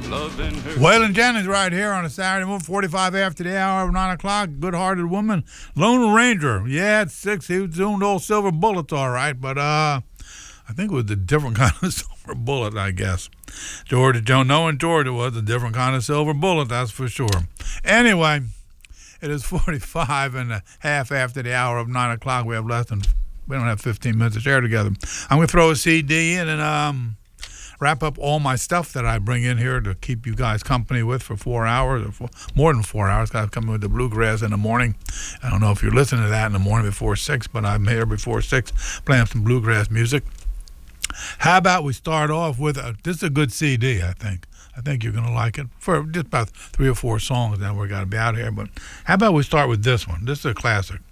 Waylon Jennings right here on a Saturday morning, 45 after the hour of 9 o'clock. Good-hearted woman. Lone Ranger. Yeah, at 6. He was doing those silver bullets all right, but I think it was a different kind of silver bullet, I guess. Georgia Jones, knowing Georgia was a different kind of silver bullet, that's for sure. Anyway, it is 45 and a half after the hour of 9 o'clock. We don't have 15 minutes to share together. I'm going to throw a CD in and wrap up all my stuff that I bring in here to keep you guys company with for 4 hours, or more than 4 hours. I'm coming with the bluegrass in the morning. I don't know if you're listening to that in the morning before 6, but I'm here before 6 playing some bluegrass music. How about we start off with this is a good CD, I think. I think you're going to like it. For just about 3 or 4 songs, then we're going to be out here. But how about we start with this one? This is a classic.